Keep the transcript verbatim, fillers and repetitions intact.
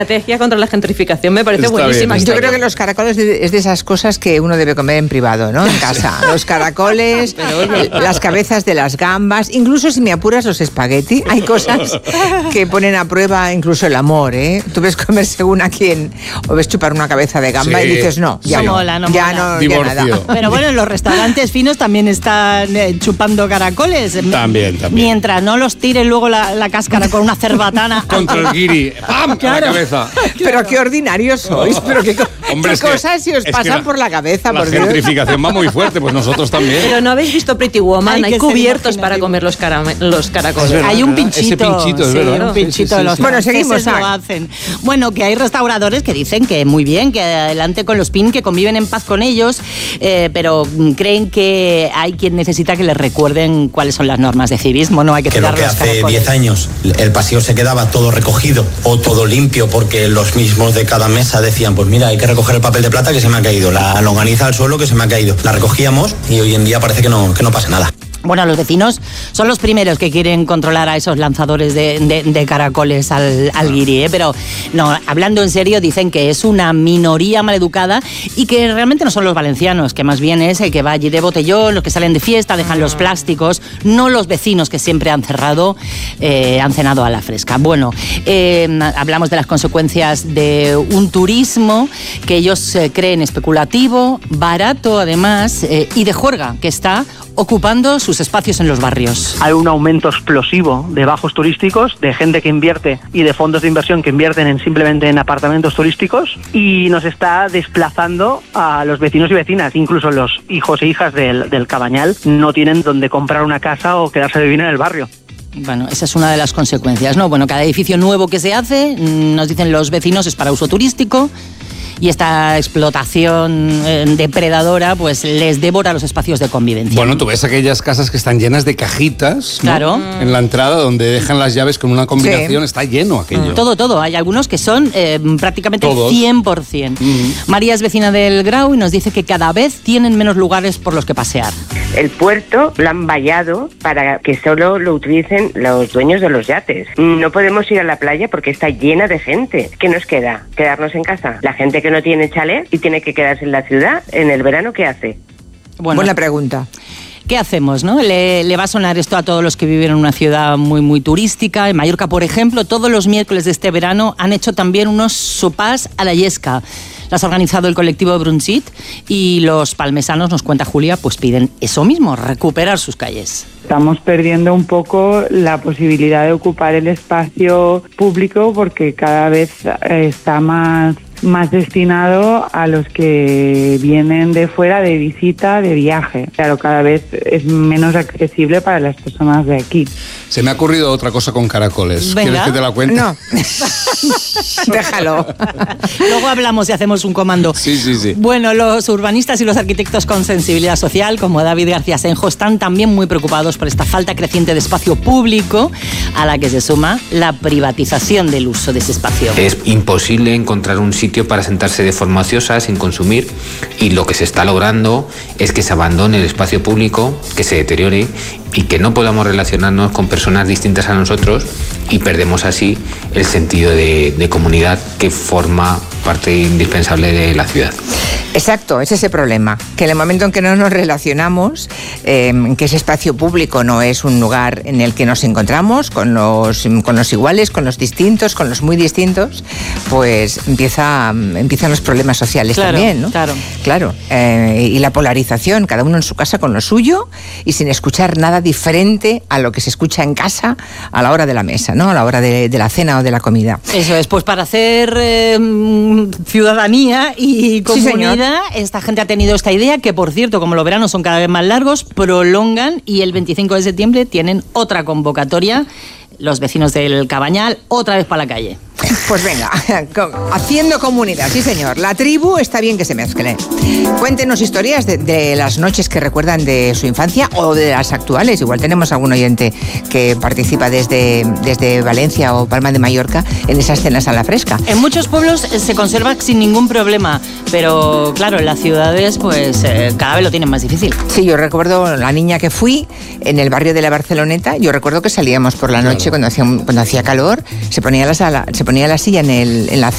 Estrategia contra la gentrificación me parece Está buenísima. bien, Yo creo que los caracoles es de esas cosas que uno debe comer en privado, ¿no? En casa. Los caracoles, las cabezas de las gambas, incluso si me apuras los espagueti. Hay cosas que ponen a prueba incluso el amor, ¿eh? Tú ves comer según a quién, o ves chupar una cabeza de gamba Sí. y dices no, ya No no, mola, no ya mola. no, ya Divorcio. nada. Pero bueno, en los restaurantes finos también están eh, chupando caracoles. También, también. Mientras no los tiren luego la, la cáscara con una cerbatana. Contra el guiri. ¡Pam! A la cabeza. Pero qué ordinarios sois, pero qué, co- Hombre, qué es que- cosas se os es que pasan la- por la cabeza, La por Dios. gentrificación va muy fuerte, pues nosotros también. Pero no habéis visto Pretty Woman, Hay hay, que ser cubiertos para imaginativo. comer los, carame- los caracoles. verdad. Hay un Ese pinchito. pinchito, es sí, verdad. un pinchito Sí, sí, de sí, los sí. Bueno, franceses seguimos, lo ah. hacen. Bueno, que hay restauradores que dicen que muy bien, que adelante con los pin, que conviven en paz con ellos, eh, pero mm, creen que hay quien necesita que les recuerden cuáles son las normas de civismo, no hay que Que lo tirar que los hace caracoles. diez años el pasillo se quedaba todo recogido o todo limpio porque los mismos de cada mesa decían, pues mira, hay que recoger el papel de plata que se me ha caído, la longaniza al suelo que se me ha caído. La recogíamos y hoy en día parece que no, que no pasa nada. Bueno, los vecinos son los primeros que quieren controlar a esos lanzadores de, de- de caracoles al, al guiri, ¿eh? Pero no, hablando en serio, dicen que es una minoría maleducada y que realmente no son los valencianos, que más bien es el que va allí de botellón, los que salen de fiesta, dejan los plásticos, no los vecinos que siempre han cerrado, eh, han cenado a la fresca. Bueno, eh, hablamos de las consecuencias de un turismo que ellos eh, creen especulativo, barato además, eh, y de juerga, que está ocupando sus espacios en los barrios. Hay un aumento explosivo de bajos turísticos, de gente que invierte y de fondos de inversión que invierten en simplemente en apartamentos turísticos y nos está desplazando a los vecinos y vecinas. Incluso los hijos e hijas del, del Cabañal no tienen donde comprar una casa o quedarse de vivir en el barrio. Bueno, esa es una de las consecuencias, ¿no? Bueno, cada edificio nuevo que se hace, nos dicen los vecinos, es para uso turístico. Y esta explotación eh, depredadora pues les devora los espacios de convivencia. Bueno, tú ves aquellas casas que están llenas de cajitas, ¿no? Claro. En la entrada donde dejan las llaves con una combinación, Sí. está lleno aquello. Todo, todo. Hay algunos que son eh, prácticamente Todos. cien por ciento. María es vecina del Grau y nos dice que cada vez tienen menos lugares por los que pasear. El puerto lo han vallado para que solo lo utilicen los dueños de los yates. No podemos ir a la playa porque está llena de gente. ¿Qué nos queda? ¿Quedarnos en casa? La gente que no tiene chalet y tiene que quedarse en la ciudad, en el verano, ¿qué hace? Bueno, Buena pregunta. ¿qué hacemos, no? Le, le va a sonar esto a todos los que viven en una ciudad muy, muy turística. En Mallorca, por ejemplo, todos los miércoles de este verano han hecho también unos sopars a la yesca. Las ha organizado el colectivo Brunchit y los palmesanos, nos cuenta Julia, pues piden eso mismo, recuperar sus calles. Estamos perdiendo un poco la posibilidad de ocupar el espacio público porque cada vez eh, está más, más destinado a los que vienen de fuera de visita, de viaje. Claro, cada vez es menos accesible para las personas de aquí. Se me ha ocurrido otra cosa con caracoles. Venga. ¿Quieres que te la cuente? No. Déjalo. Luego hablamos y hacemos un comando. Sí, sí, sí. Bueno, los urbanistas y los arquitectos con sensibilidad social, como David García Senjo, están también muy preocupados por esta falta creciente de espacio público, a la que se suma la privatización del uso de ese espacio. Es imposible encontrar un sitio para sentarse de forma ociosa, sin consumir, y lo que se está logrando es que se abandone el espacio público, que se deteriore y que no podamos relacionarnos con personas distintas a nosotros y perdemos así el sentido de, de comunidad que forma parte indispensable de la ciudad. Exacto, es ese problema, que en el momento en que no nos relacionamos, eh, que ese espacio público no es un lugar en el que nos encontramos con los, con los iguales, con los distintos, con los muy distintos, pues empieza, empiezan los problemas sociales Claro, también, ¿no? claro. Claro, eh, y la polarización, cada uno en su casa con lo suyo y sin escuchar nada diferente a lo que se escucha en casa a la hora de la mesa, ¿no? A la hora de, de la cena o de la comida. Eso es, pues para hacer eh, ciudadanía y comunidad, sí, esta gente ha tenido esta idea, que por cierto, como los veranos son cada vez más largos, prolongan y el veinticinco de septiembre tienen otra convocatoria, los vecinos del Cabañal, otra vez para la calle. Pues venga, haciendo comunidad, sí señor. La tribu está bien que se mezcle. Cuéntenos historias de, de las noches que recuerdan de su infancia o de las actuales. Igual tenemos algún oyente que participa desde, desde Valencia o Palma de Mallorca en esas cenas a la fresca. En muchos pueblos se conserva sin ningún problema, pero claro, en las ciudades pues eh, cada vez lo tienen más difícil. Sí, yo recuerdo la niña que fui en el barrio de la Barceloneta. Yo recuerdo que salíamos por la noche, claro, cuando hacía, cuando hacía calor, se ponía la sala, se ponía la silla en, el, en la